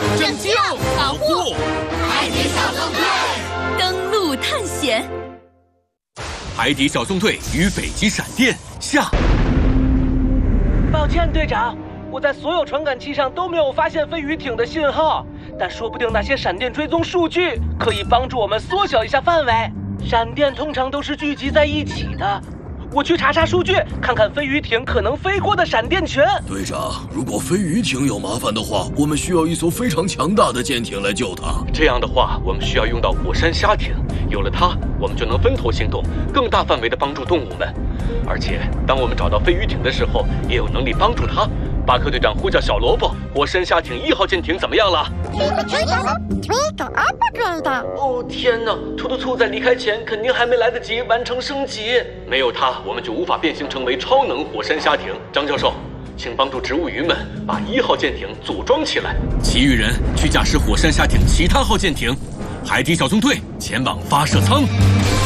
拯救、保护， 海底小纵队登陆探险。 海底小纵队与北极闪电下。 抱歉，队长，我在所有传感器上都没有发现飞鱼艇的信号，但说不定那些闪电追踪数据可以帮助我们缩小一下范围。闪电通常都是聚集在一起的。我去查查数据，看看飞鱼艇可能飞过的闪电群。 队长，如果飞鱼艇有麻烦的话，我们需要一艘非常强大的舰艇来救它。 这样的话，我们需要用到火山虾艇，有了它，我们就能分头行动，更大范围地帮助动物们。而且，当我们找到飞鱼艇的时候，也有能力帮助它。巴克队长呼叫小萝卜，火山虾艇1号舰艇怎么样了？哦天哪！突突兔在离开前肯定还没来得及完成升级，没有它，我们就无法变形成为超能火山虾艇。张教授，请帮助植物鱼们把1号舰艇组装起来。 其余人去驾驶火山虾艇其他号舰艇。海底小纵队前往发射舱。